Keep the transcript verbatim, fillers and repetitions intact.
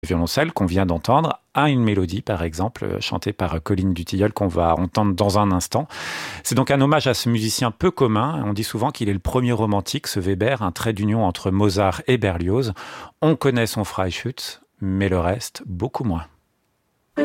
violoncelle qu'on vient d'entendre a une mélodie, par exemple, chantée par Colline Dutilleul, qu'on va entendre dans un instant. C'est donc un hommage à ce musicien peu commun. On dit souvent qu'il est le premier romantique, ce Weber, un trait d'union entre Mozart et Berlioz. On connaît son Freischütz, mais le reste, beaucoup moins.